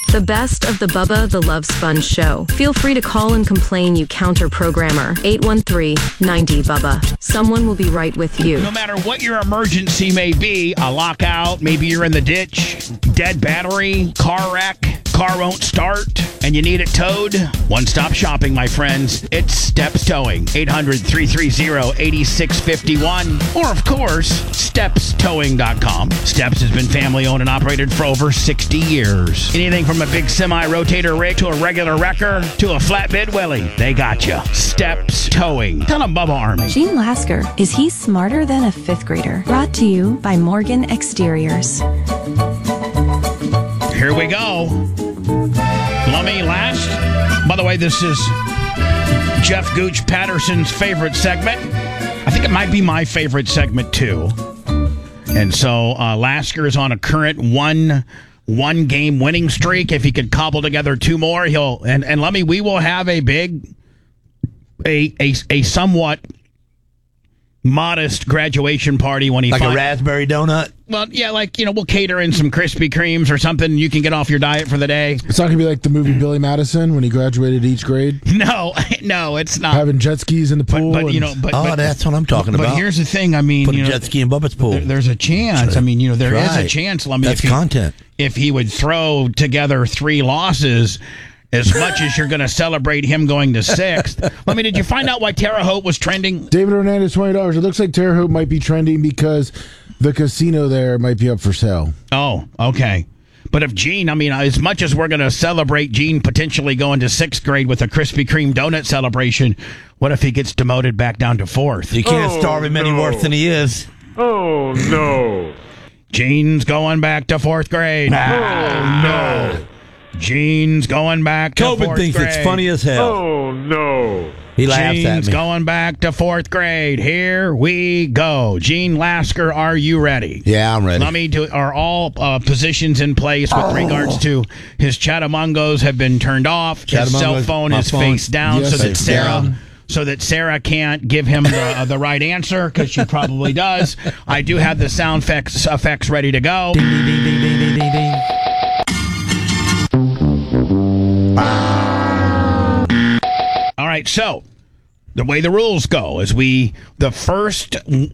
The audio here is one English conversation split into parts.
The best of the Bubba the Love Sponge show. Feel free to call and complain, you counter-programmer. 813-90-BUBBA. Someone will be right with you. No matter what your emergency may be, a lockout, maybe you're in the ditch, dead battery, car wreck, car won't start, and you need it towed, one-stop shopping, my friends. It's Steps Towing. 800-330-8651. Or, of course, StepsTowing.com. Steps has been family-owned and operated for over 60 years. Anything from a big semi-rotator rig to a regular wrecker to a flatbed Willie, they got you. Steps Towing. Tell them Bubba Army. Gene Lasker, is he smarter than a fifth grader? Brought to you by Morgan Exteriors. Here we go. Lummy last. By the way, this is Jeff Gooch Patterson's favorite segment. I think it might be my favorite segment, too. And so Lasker is on a current one-game winning streak. If he could cobble together two more, he'll... And Lummy, we will have a big... A somewhat modest graduation party when he... Like a raspberry donut? Well, yeah, like, we'll cater in some Krispy Kremes or something. You can get off your diet for the day. It's not going to be like the movie Billy Madison when he graduated each grade? No, it's not. Having jet skis in the pool. But that's what I'm talking about. But here's the thing. I mean, put a jet ski in Bubba's pool. There's a chance. I mean, there is a chance. That's content. If he would throw together 3 losses, as much as you're going to celebrate him going to 6th. I mean, did you find out why Terre Haute was trending? David Hernandez, $20. It looks like Terre Haute might be trending because the casino there might be up for sale. Oh, okay. But if Gene, I mean, as much as we're going to celebrate Gene potentially going to 6th grade with a Krispy Kreme donut celebration, what if he gets demoted back down to 4th? You can't starve him any worse than he is. Oh, no. Gene's going back to 4th grade. Oh, no. Gene's going back to 4th grade. Tobin thinks it's funny as hell. Oh, no. He laughs at me. Gene's going back to 4th grade. Here we go. Gene Lasker, are you ready? Yeah, I'm ready. Let me do. Are all positions in place with regards to his Chatamongos have been turned off? His cell phone is face down so that Sarah can't give him the right answer because she probably does. I do have the sound effects ready to go. Ding, ding, ding, ding, ding, ding, ding. All right, so the way the rules go is the first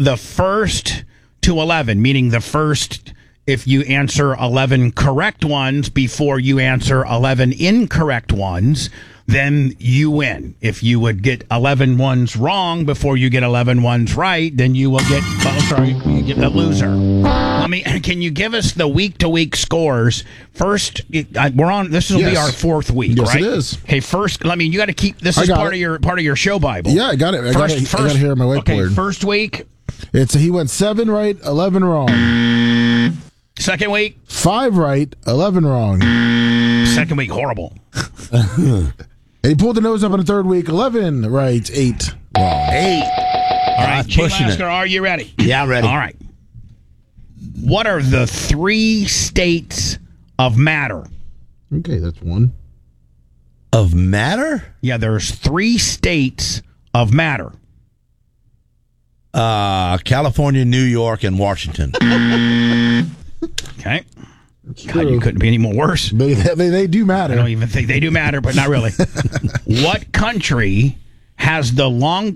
to 11, meaning the first, if you answer 11 correct ones before you answer 11 incorrect ones, then you win. If you would get 11 ones wrong before you get 11 ones right, then you will get, you get a loser. Can you give us the week-to-week scores? First, we're on, this will be our 4th week, yes, right? Yes, it is. Okay, first, you got to keep, this is part of your show Bible. Yeah, I got it. I got it here on my whiteboard. Okay, first week. He went 7 right, 11 wrong. Second week. 5 right, 11 wrong. Second week, horrible. And he pulled the nose up on the 3rd week, 11 right, 8 wrong. 8. All right, Gene Lasker, are you ready? Yeah, I'm ready. All right. What are the 3 states of matter? Okay, that's 1. Of matter? Yeah, there's 3 states of matter. California, New York, and Washington. Okay. God, you couldn't be any more worse. They do matter. I don't even think they do matter, but not really. What country has the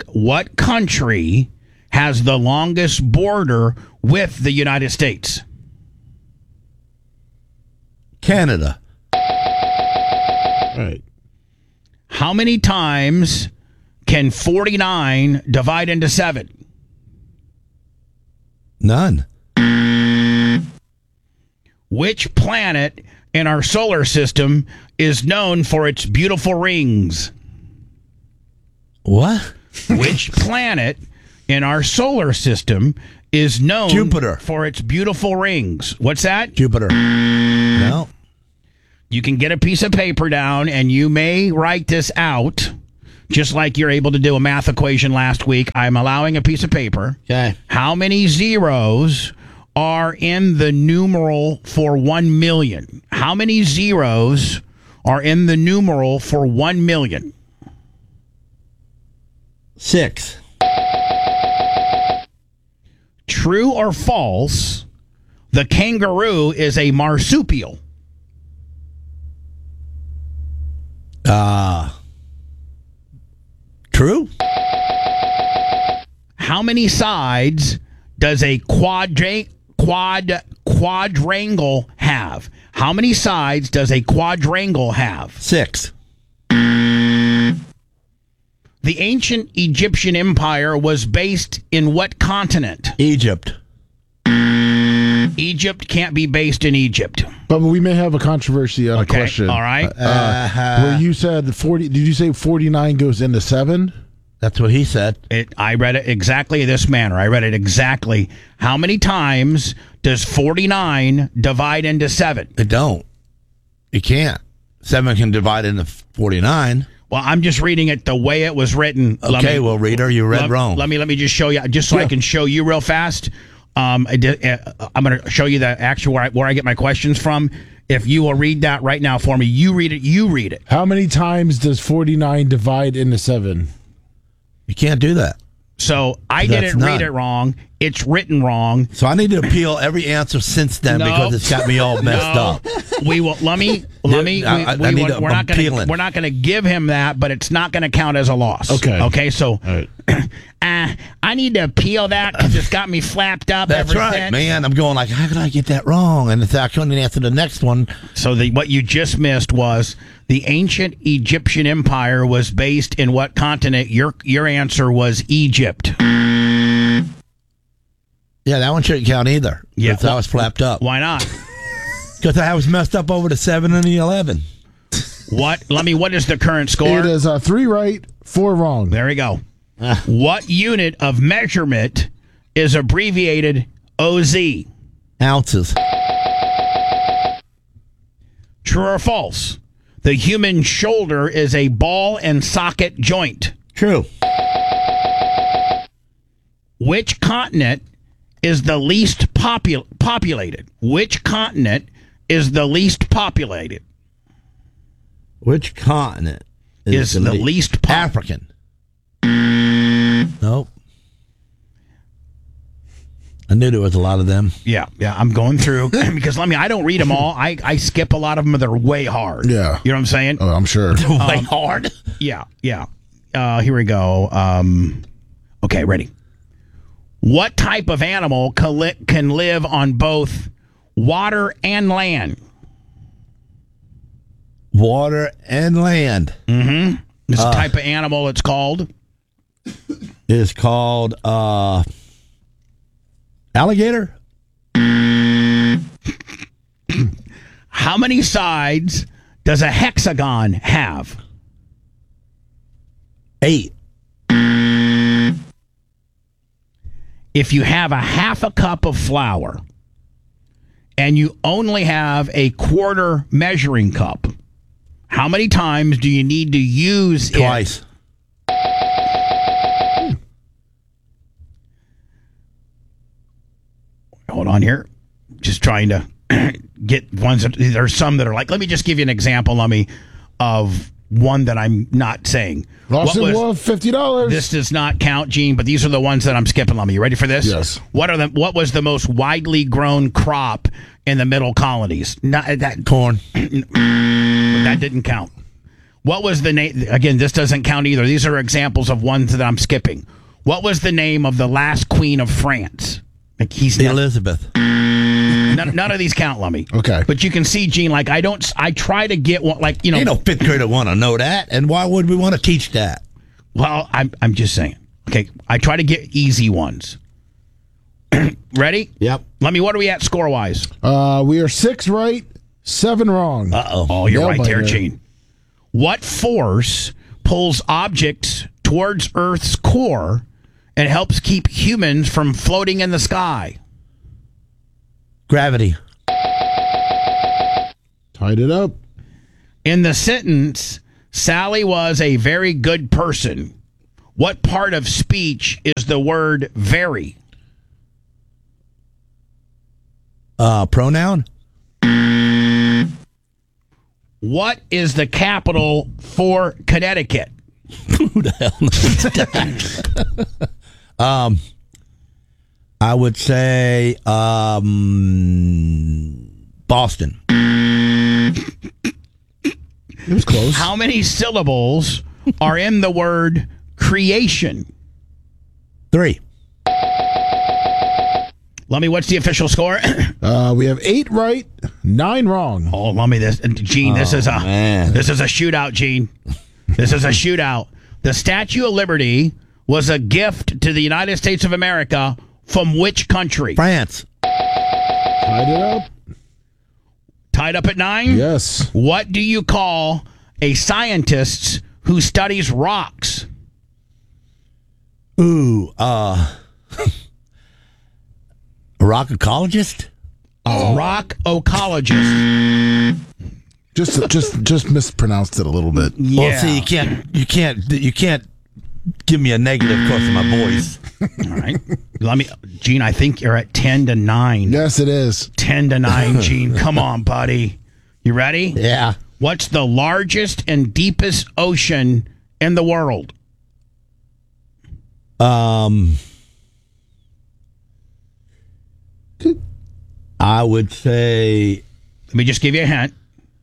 longest border with the United States? Canada. All right. How many times can 49 divide into 7? None. Which planet in our solar system is known for its beautiful rings? What? Which planet in our solar system is known Jupiter for its beautiful rings? What's that? Jupiter. No. You can get a piece of paper down and you may write this out, just like you're able to do a math equation last week. I'm allowing a piece of paper. Okay. How many zeros are in the numeral for 1 million? How many zeros are in the numeral for 1 million? 6. True or false, the kangaroo is a marsupial? True. How many sides does a quadrangle have? How many sides does a quadrangle have? 6. The ancient Egyptian empire was based in what continent? Egypt. Egypt can't be based in Egypt. But we may have a controversy on a question. All right. Where you said 40, did you say 49 goes into 7? That's what he said. I read it exactly this manner. I read it exactly. How many times does 49 divide into 7? It don't. You can't. 7 can divide into 49. Well, I'm just reading it the way it was written. Okay, well, reader, you read wrong. Let me just show you, just so I can show you real fast. I'm going to show you the actual where I get my questions from. If you will read that right now for me, you read it. You read it. How many times does 49 divide into 7? You can't do that. So I didn't read it wrong. It's written wrong. So I need to appeal every answer since then because it's got me all messed up. We will. We're not going to give him that, but it's not going to count as a loss. Okay. So Right. I need to appeal that because it's got me flapped up. That's ever right, since. man. I'm going like, how could I get that wrong? And I couldn't answer the next one. So what you just missed was the ancient Egyptian empire was based in what continent? Your answer was Egypt. Yeah, that one shouldn't count either. Yeah, because I was flapped up. Why not? Because I was messed up over the 7 and the 11. What? What is the current score? It is 3 right, 4 wrong. There we go. What unit of measurement is abbreviated OZ? Ounces. True or false? The human shoulder is a ball and socket joint. True. Which continent is the least populated? Which continent is the least populated? Which continent Is the least African? Nope. I knew there was a lot of them. Yeah. I'm going through because I don't read them all. I skip a lot of them. They're way hard. Yeah. You know what I'm saying? Oh, I'm sure. Way hard. Yeah. Here we go. Okay, ready. What type of animal can live on both water and land? Water and land. This type of animal it's called? Is called alligator. How many sides does a hexagon have? 8. If you have a half a cup of flour and you only have a quarter measuring cup, how many times do you need to use it? Twice. Hold on here. Just trying to get ones that there's some that are like, let me just give you an example, of one that I'm not saying. Lawson Wolf, $50. This does not count, Gene, but these are the ones that I'm skipping. You ready for this? Yes. What was the most widely grown crop in the middle colonies? Corn. That didn't count. What was the name? Again, this doesn't count either. These are examples of ones that I'm skipping. What was the name of the last queen of France? Elizabeth. None of these count, Lummy. Okay. But you can see, Gene, I try to get one, Ain't no 5th grader want to know that, and why would we want to teach that? Well, I'm just saying. Okay, I try to get easy ones. Ready? Yep. Lummy, what are we at score-wise? We are 6 right, 7 wrong. Uh-oh. Oh, you're right there, buddy. Gene. What force pulls objects towards Earth's core and helps keep humans from floating in the sky? Gravity. Tied it up. In the sentence, Sally was a very good person. What part of speech is the word very? Pronoun. What is the capital for Connecticut? Who the hell knows that? I would say Boston. It was close. How many syllables are in the word creation? 3. Lummy, what's the official score? We have 8 right, 9 wrong. Oh, Lummy, Gene, this is a shootout, Gene. This is a shootout. The Statue of Liberty was a gift to the United States of America from which country? France. Tied it up. Tied up at 9? Yes. What do you call a scientist who studies rocks? Ooh, a rock ecologist? A rock ecologist. Just mispronounced it a little bit. Yeah. Well, see, you can't give me a negative because of my voice. All right. Gene, I think you're at 10-9. Yes, it is. 10-9, Gene. Come on, buddy. You ready? Yeah. What's the largest and deepest ocean in the world? I would say. Let me just give you a hint.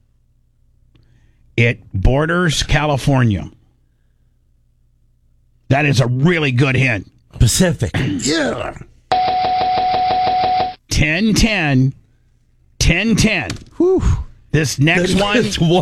It borders California. That is a really good hint. Pacific. Yeah. 10-10. 10-10. Whew. This next one, It's one.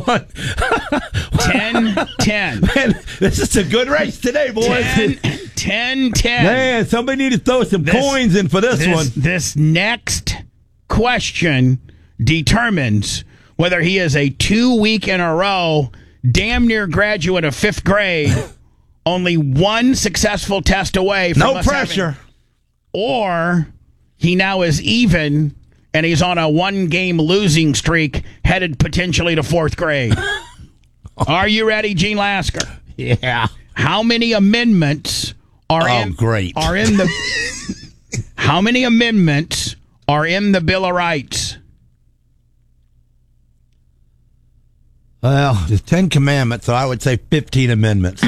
10-10. Man, this is a good race today, boys. 10-10. Man, somebody need to throw some coins in for this one. This next question determines whether he is a 2-week in a row, damn near graduate of 5th grade, only one successful test away from No us pressure. or he now is even and he's on a 1-game losing streak headed potentially to 4th grade. Are you ready, Gene Lasker? Yeah. How many amendments are in the How many amendments are in the Bill of Rights? Well, there's 10 commandments, so I would say 15 amendments.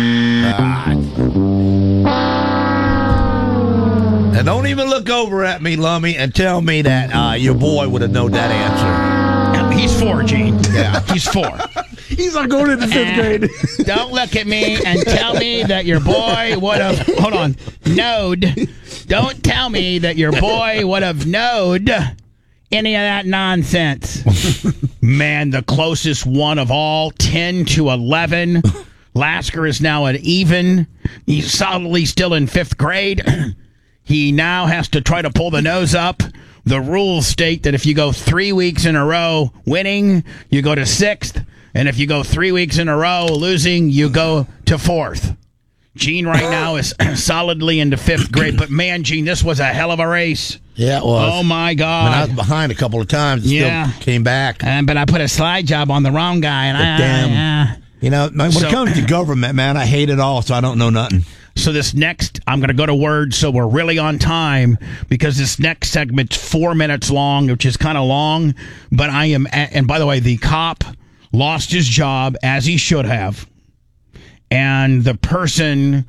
And don't even look over at me, Lummy, and tell me that your boy would have known that answer. He's 4, Gene. Yeah, he's 4. He's not going into 5th grade. Don't look at me and tell me that your boy would have, hold on, knowed. Don't tell me that your boy would have knowed any of that nonsense. Man, the closest one of all, 10-11. Lasker is now at even. He's solidly still in 5th grade. He now has to try to pull the nose up. The rules state that if you go 3 weeks in a row winning, you go to 6th. And if you go 3 weeks in a row losing, you go to 4th. Gene right now is solidly into 5th grade. But man, Gene, this was a hell of a race. Yeah, it was. Oh, my God. I was behind a couple of times. Yeah. Still came back. But I put a slide job on the wrong guy. And You know, when it comes to government, man, I hate it all, so I don't know nothing. So this next, I'm going to go to words, so we're really on time, because this next segment's 4 minutes long, which is kind of long, but I am, and by the way, the cop lost his job, as he should have, and the person,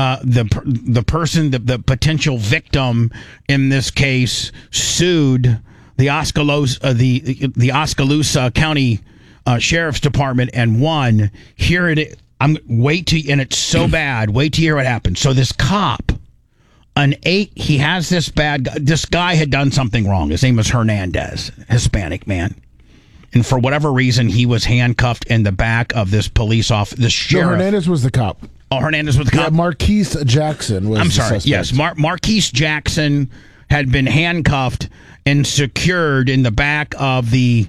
the potential victim in this case sued the Oskaloosa County Sheriff's Department and won. Here it is. And it's so bad. Wait to hear what happened. So this cop, he has this bad guy. This guy had done something wrong. His name was Hernandez, Hispanic man. And for whatever reason, he was handcuffed in the back of this police officer, the sheriff. No, Hernandez was the cop. Oh, Hernandez was the cop? Yeah, Marquise Jackson was the suspect. Yes. Marquise Jackson had been handcuffed and secured in the back of the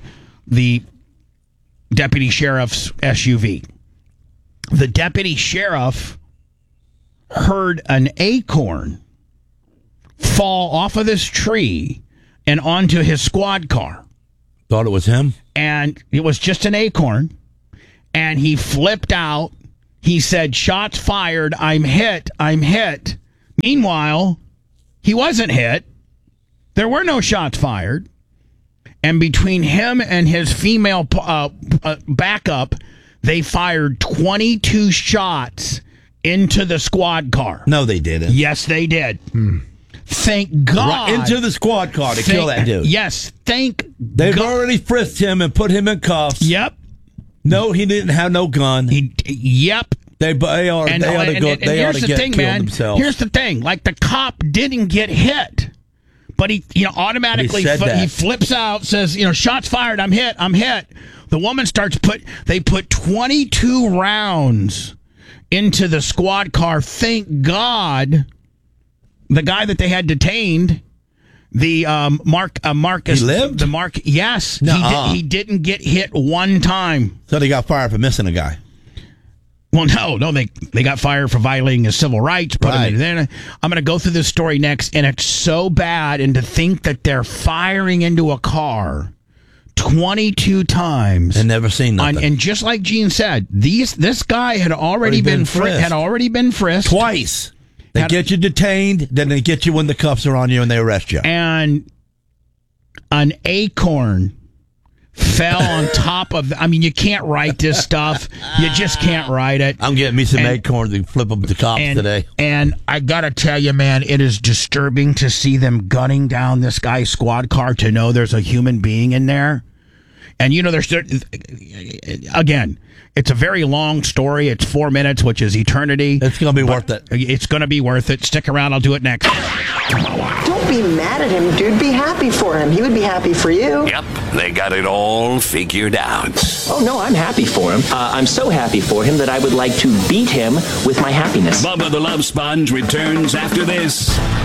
deputy sheriff's SUV. The deputy sheriff heard an acorn fall off of this tree and onto his squad car. Thought it was him? And it was just an acorn. And he flipped out. He said, "Shots fired. I'm hit. I'm hit." Meanwhile, he wasn't hit. There were no shots fired. And between him and his female backup, they fired 22 shots into the squad car. No, they didn't. Yes, they did. Thank God. Right into the squad car to kill that dude. Yes, thank They've God. already frisked him and put him in cuffs. Yep. No, he didn't have no gun. Yep. They ought to get killed themselves. Here's the thing: like the cop didn't get hit, but he automatically he flips out, says shots fired. I'm hit. The woman they put 22 rounds into the squad car. Thank God, the guy that they had detained, the Marcus, he lived. Yes, he didn't get hit one time. So they got fired for missing a guy. Well, no, they got fired for violating his civil rights. I'm going to go through this story next, and it's so bad. And to think that they're firing into a car 22 times and never seen nothing. And just like Gene said, this guy had already been frisked twice. They get you detained, then they get you when the cuffs are on you and they arrest you. And an acorn fell on top of you can't write this stuff. You just can't write it. I'm getting me some acorns and flip them to cops today. And I gotta tell you, man, it is disturbing to see them gunning down this guy's squad car to know there's a human being in there. And there's again, it's a very long story. It's 4 minutes, which is eternity. It's going to be worth it. It's going to be worth it. Stick around. I'll do it next. Don't be mad at him, dude. Be happy for him. He would be happy for you. Yep, they got it all figured out. Oh, no, I'm happy for him. I'm so happy for him that I would like to beat him with my happiness. Bubba the Love Sponge returns after this.